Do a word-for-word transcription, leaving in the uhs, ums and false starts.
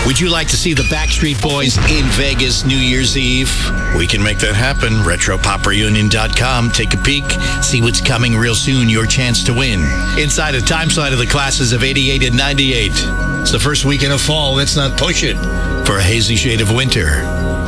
Would you like to see the Backstreet Boys in Vegas New Year's Eve? We can make that happen. retro pop reunion dot com. Take a peek. See what's coming real soon. Your chance to win. Inside a time slot of the classes of eighty-eight and ninety-eight. It's the first weekend of fall. Let's not push it for a hazy shade of winter.